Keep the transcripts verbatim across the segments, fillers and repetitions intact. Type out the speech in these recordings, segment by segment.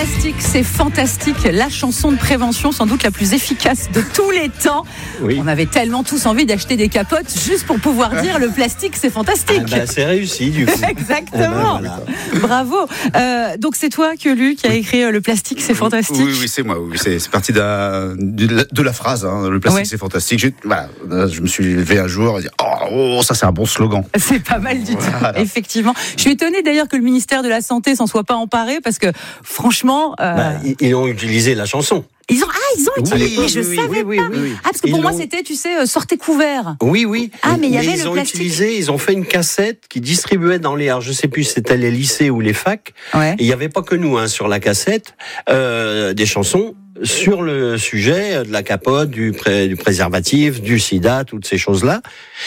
Plastique, c'est fantastique. La chanson de prévention, sans doute la plus efficace de tous les temps. Oui. On avait tellement tous envie d'acheter des capotes juste pour pouvoir dire le plastique, c'est fantastique. Ah bah, c'est réussi du coup. Exactement. Ah bah, voilà. Bravo. Euh, donc c'est toi, Quelu, qui a écrit euh, le plastique, c'est fantastique. Oui, oui, c'est moi. Oui, c'est, c'est parti de la, de la, de la phrase. Hein, le plastique, ouais. c'est fantastique. J'ai, voilà, je me suis levé un jour et dit oh, oh, ça c'est un bon slogan. C'est pas mal du tout. Voilà. Effectivement. Je suis étonnée d'ailleurs que le ministère de la Santé s'en soit pas emparé parce que franchement. Euh... Bah, ils ont utilisé la chanson. Ils ont ah ils ont utilisé oui, mais je oui, savais oui, pas oui, oui. ah parce que ils pour moi ont... c'était tu sais sortez couvert. Oui oui ah mais il y avait mais le ils ont plastique. utilisé ils ont fait une cassette qui distribuait dans les alors je sais plus si c'était les lycées ou les facs ouais. et il y avait pas que nous hein, sur la cassette euh, des chansons sur le sujet de la capote du, pré, du préservatif du sida toutes ces choses là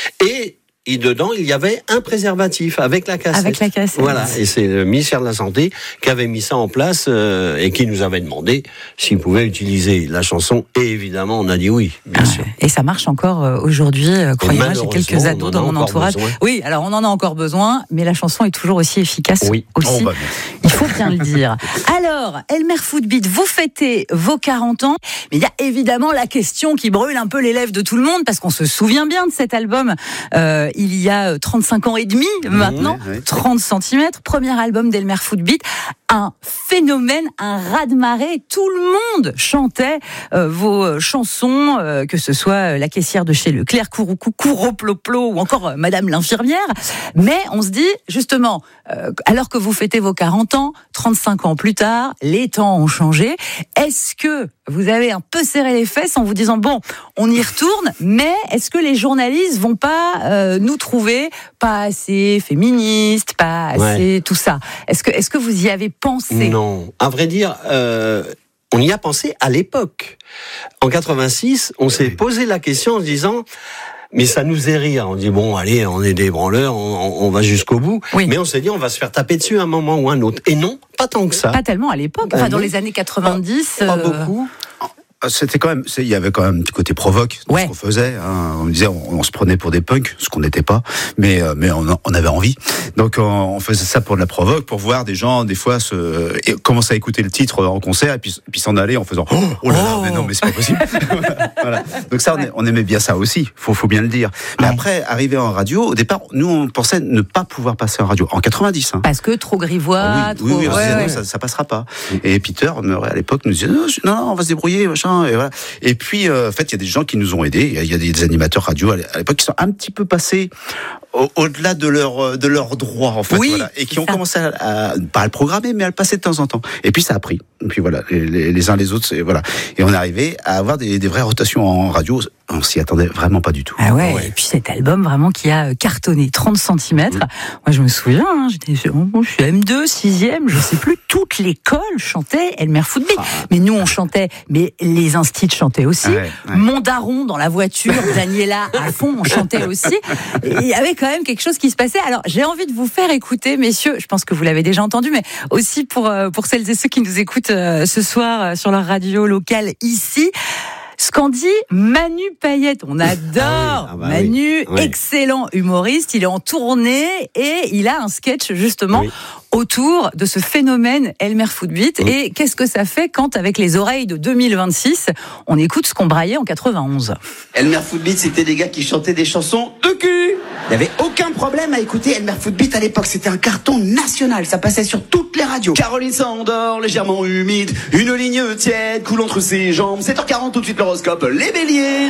et Et dedans, il y avait un préservatif avec la cassette. Avec la cassette. Voilà. Et c'est le ministère de la Santé qui avait mis ça en place euh, et qui nous avait demandé s'il pouvait utiliser la chanson. Et évidemment, on a dit oui, bien ah, sûr. Et ça marche encore euh, aujourd'hui, euh, croyez-moi, j'ai quelques ados dans mon entourage. Besoin. Oui, alors on en a encore besoin, mais la chanson est toujours aussi efficace. Oui. Aussi. Oh, bah, il faut bien le dire. Alors, Elmer Footbeat, vous fêtez vos quarante ans, mais il y a évidemment la question qui brûle un peu les lèvres de tout le monde, parce qu'on se souvient bien de cet album euh, il y a trente-cinq ans et demi maintenant, oui, oui. trente centimètres, premier album d'Elmer Footbeat, un phénomène, un raz-de-marée, tout le monde chantait euh, vos chansons, euh, que ce soit la caissière de chez Leclerc, Couroucou, Couroplo-plo ou encore euh, Madame l'infirmière, mais on se dit justement, euh, alors que vous fêtez vos quarante ans, trente-cinq ans plus tard, les temps ont changé, est-ce que vous avez un peu serré les fesses en vous disant bon, on y retourne, mais est-ce que les journalistes vont pas euh, nous trouver pas assez féministes, pas assez ouais. tout ça. Est-ce que est-ce que vous y avez pensé ? Non, à vrai dire, euh, on y a pensé à l'époque. En quatre-vingt-six, on s'est posé la question en se disant. Mais ça nous faisait rire. On dit bon, allez, on est des branleurs, on, on va jusqu'au bout. Oui. Mais on s'est dit, on va se faire taper dessus à un moment ou un autre. Et non, pas tant que ça. Pas tellement à l'époque. Enfin, euh, dans les années quatre-vingt-dix. Pas, pas euh... beaucoup. C'était quand même, il y avait quand même un petit côté provoque dans ouais. ce qu'on faisait. Hein. On disait, on, on se prenait pour des punks, ce qu'on n'était pas, mais euh, mais on, on avait envie. Donc on, on faisait ça pour de la provoque, pour voir des gens des fois se et commencer à écouter le titre en concert et puis puis s'en aller en faisant oh, oh là là, oh. mais non, mais c'est pas possible. Voilà. Donc ça, on, on aimait bien ça aussi. Faut faut bien le dire. Mais ouais. après, arriver en radio, au départ, nous on pensait ne pas pouvoir passer en radio en quatre-vingt-dix. Hein. Parce que trop grivois. Ah, oui, trop... oui, oui, on ouais, disait, ouais. non, ça, ça passera pas. Et Peter, à l'époque, nous disait non, non, on va se débrouiller, machin. Et voilà. Et puis, euh, en fait, il y a des gens qui nous ont aidés. Il y a des, des animateurs radio à l'époque qui sont un petit peu passés au, au-delà de leur de leurs droits, en fait, oui, voilà, et qui ont ça. commencé à, à pas à le programmer, mais à le passer de temps en temps. Et puis ça a pris. Et puis voilà, les, les, les uns les autres, c'est, voilà. Et on est arrivé à avoir des, des vraies rotations en radio. On s'y attendait vraiment pas du tout. Ah ouais. ouais. Et puis cet album vraiment qui a cartonné, trente centimètres. Mmh. Moi, je me souviens, hein, j'étais, je suis M deux, sixième, je sais plus. Toute l'école chantait Elmer Footbeat. Ah. Mais nous, on chantait, mais les instits chantaient aussi. Ouais, ouais. Mon daron dans la voiture, Daniela à fond, on chantait aussi. Et il y avait quand même quelque chose qui se passait. Alors, j'ai envie de vous faire écouter, messieurs. Je pense que vous l'avez déjà entendu, mais aussi pour pour celles et ceux qui nous écoutent ce soir sur leur radio locale ici. Ce qu'en dit Manu Payette, on adore ah oui, ah bah Manu, oui. Oui. excellent humoriste, il est en tournée et il a un sketch justement oui. autour de ce phénomène Elmer Footbeat. Oui. Et qu'est-ce que ça fait quand, avec les oreilles de deux mille vingt-six, on écoute ce qu'on braillait en quatre-vingt-onze. Elmer Footbeat, c'était des gars qui chantaient des chansons de cul. Il n'y avait aucun problème à écouter Elmer Footbeat à l'époque, c'était un carton national, ça passait sur toutes les radios. Caroline s'endort, légèrement humide, une ligne tiède coule entre ses jambes, sept heures quarante tout de suite l'horoscope, les béliers.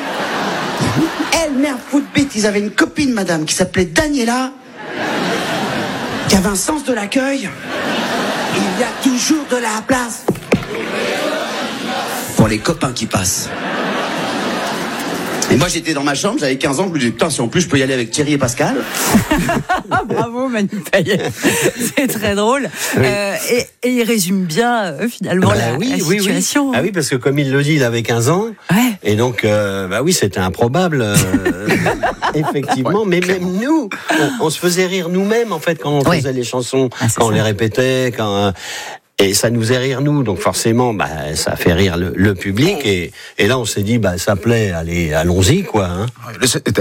Elmer Footbeat, ils avaient une copine, madame, qui s'appelait Daniela, qui avait un sens de l'accueil. Il y a toujours de la place pour les copains qui passent. Et moi j'étais dans ma chambre, j'avais quinze ans, je me disais putain si en plus je peux y aller avec Thierry et Pascal. Bravo Manu Payette, c'est très drôle. Oui. Euh, et, et il résume bien euh, finalement bah, la, oui, la oui, situation. Oui. Ah oui, parce que comme il le dit, il avait quinze ans. Ouais. Et donc, euh, bah oui, c'était improbable. Euh, effectivement, ouais, mais même nous, on, on se faisait rire nous-mêmes en fait quand on ouais. faisait les chansons, ah, quand on ça. les répétait, quand... Euh, Et ça nous faisait rire nous, donc forcément, bah, ça fait rire le, le public. Et, et là, on s'est dit, bah, ça plaît, allez, allons-y, quoi. Hein.